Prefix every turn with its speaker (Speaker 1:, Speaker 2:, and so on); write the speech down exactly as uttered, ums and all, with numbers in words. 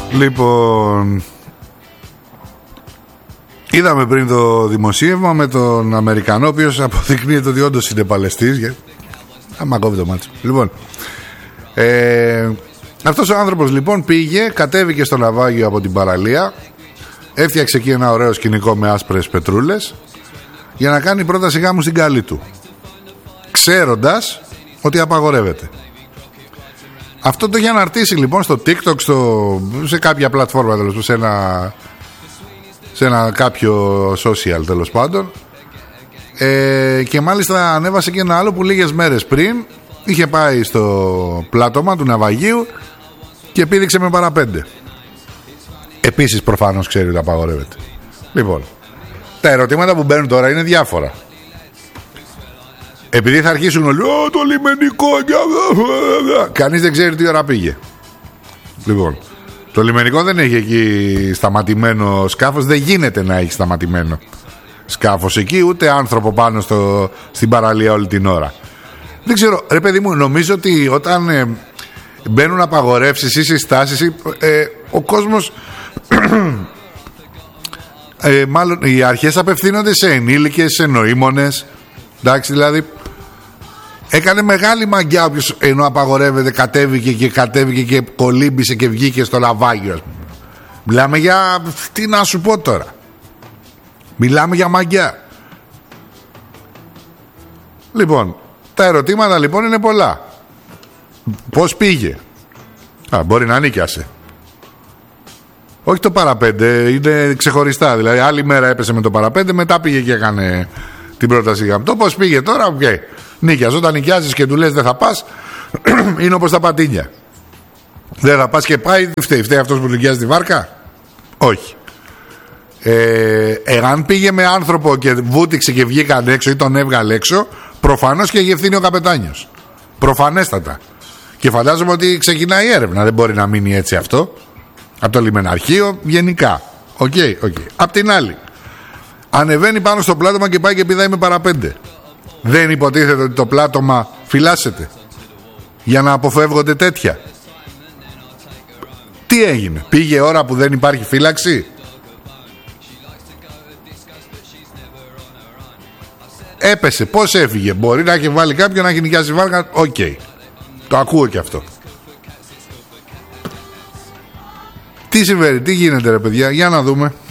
Speaker 1: Λοιπόν, είδαμε πριν το δημοσίευμα με τον Αμερικανό, ο οποίος αποδεικνύεται ότι όντως είναι Παλαιστής. Για... Άμα κόβει το μάτσο. Λοιπόν, ε, αυτός ο άνθρωπος λοιπόν πήγε, κατέβηκε στο ναυάγιο από την παραλία, έφτιαξε εκεί ένα ωραίο σκηνικό με άσπρες πετρούλες για να κάνει πρόταση γάμου στην καλή του, ξέροντας ότι απαγορεύεται. Αυτό το είχε αναρτήσει λοιπόν στο TikTok, στο, σε κάποια πλατφόρμα τέλος, σε ένα, σε ένα κάποιο social τέλος πάντων, ε, και μάλιστα ανέβασε και ένα άλλο που λίγες μέρες πριν είχε πάει στο πλάτωμα του ναυαγίου και πήδηξε με παραπέντε. Επίσης προφανώς ξέρει ότι απαγορεύεται. Λοιπόν, τα ερωτήματα που μπαίνουν τώρα είναι διάφορα. Επειδή θα αρχίσουν όλοι, «Ω, το λιμενικό». Κανείς δεν ξέρει τι ώρα πήγε. Λοιπόν, το λιμενικό δεν έχει εκεί σταματημένο σκάφος. Δεν γίνεται να έχει σταματημένο σκάφος εκεί, ούτε άνθρωπο πάνω στο, στην παραλία όλη την ώρα. Δεν ξέρω, ρε παιδί μου, νομίζω ότι όταν ε, μπαίνουν απαγορεύσεις ή συστάσεις, ε, ο κόσμος ε, μάλλον οι αρχές απευθύνονται σε ενήλικες, σε νοήμονες. Εντάξει, δηλαδή έκανε μεγάλη μαγκιά όποιος, ενώ απαγορεύεται, κατέβηκε και κατέβηκε και κολύμπησε και βγήκε στο ναυάγιο. Μιλάμε για, τι να σου πω τώρα, μιλάμε για μαγκιά. Λοιπόν, τα ερωτήματα λοιπόν είναι πολλά. Πώς πήγε? Α, μπορεί να νίκιασε. Όχι το παραπέντε, είναι ξεχωριστά. Δηλαδή άλλη μέρα έπεσε με το παραπέντε, μετά πήγε και έκανε την πρόταση γάμου. Το πώς πήγε τώρα, οκ. Okay. Νίκιας. Όταν νοικιάζεις και του λες δεν θα πας, είναι όπως τα πατίνια. Δεν θα πας και πάει, τι φταίει? Φταίει αυτός που νοικιάζει τη βάρκα? Όχι. Ε, εάν πήγε με άνθρωπο και βούτυξε και βγήκαν έξω ή τον έβγαλε έξω, προφανώς και έχει ευθύνη ο καπετάνιος. Προφανέστατα. Και φαντάζομαι ότι ξεκινάει η έρευνα. Δεν μπορεί να μείνει έτσι αυτό. Από το λιμεναρχείο γενικά. Οκ, okay, οκ. Okay. Απ' την άλλη, ανεβαίνει πάνω στο πλάτωμα και πάει και πηδάει με παραπέντε. Δεν υποτίθεται ότι το πλάτωμα φυλάσσεται για να αποφεύγονται τέτοια? Τι έγινε? Πήγε ώρα που δεν υπάρχει φύλαξη? Έπεσε. Πώς έφυγε? Μπορεί να έχει βάλει κάποιον να έχει νοικιάσει βάρκα. Οκ. Okay. Το ακούω και αυτό. Τι συμβαίνει? Τι γίνεται ρε παιδιά? Για να δούμε.